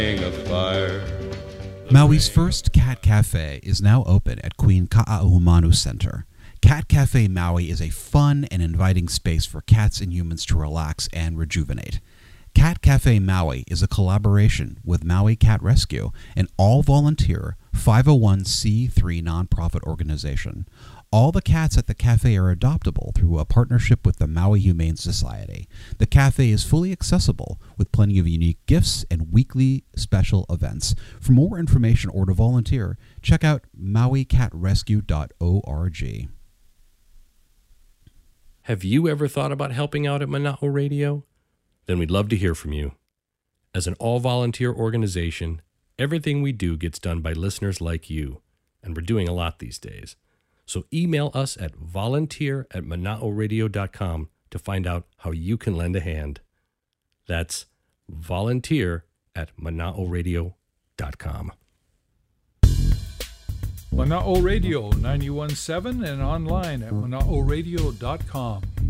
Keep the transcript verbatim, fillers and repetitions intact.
A fire. Maui's first Cat Cafe is now open at Queen Ka'ahumanu Center. Cat Cafe Maui is a fun and inviting space for cats and humans to relax and rejuvenate. Cat Cafe Maui is a collaboration with Maui Cat Rescue, an all-volunteer five oh one c three nonprofit organization. All the cats at the cafe are adoptable through a partnership with the Maui Humane Society. The cafe is fully accessible with plenty of unique gifts and weekly special events. For more information or to volunteer, check out maui cat rescue dot org. Have you ever thought about helping out at Mana'o Radio? Then we'd love to hear from you. As an all-volunteer organization, everything we do gets done by listeners like you, and we're doing a lot these days. So email us at volunteer at mana'o radio dot com to find out how you can lend a hand. That's volunteer at mana'o radio dot com. Mana'o Radio ninety-one point seven and online at mana'o radio dot com.